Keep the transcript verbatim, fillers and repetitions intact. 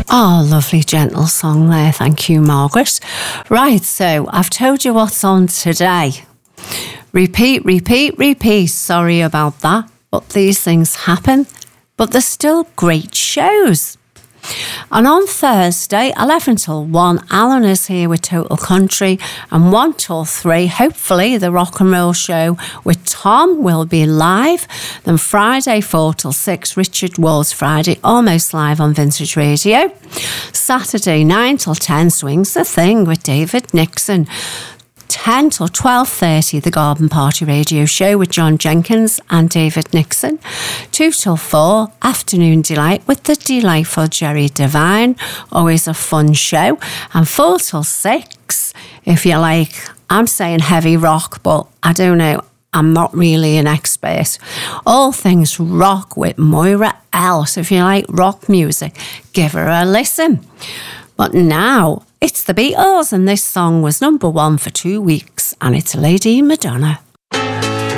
Oh, lovely gentle song there. Thank you, Margaret. Right, so I've told you what's on today. Repeat, repeat, repeat. Sorry about that, but these things happen. But they're still great shows. And on Thursday, eleven till one, Alan is here with Total Country, and one till three, hopefully, the Rock and Roll Show with Tom will be live. Then Friday, four till six, Richard Ward's Friday, almost live on Vintage Radio. Saturday, nine till ten, Swings the Thing with David Nixon. ten till twelve thirty, the Garden Party Radio Show with John Jenkins and David Nixon. two till four, Afternoon Delight with the delightful Jerry Devine. Always a fun show. And four till six, if you like, I'm saying heavy rock, but I don't know, I'm not really an expert. All things rock with Moira L. So if you like rock music, give her a listen. But now, it's the Beatles, and this song was number one for two weeks, and it's Lady Madonna.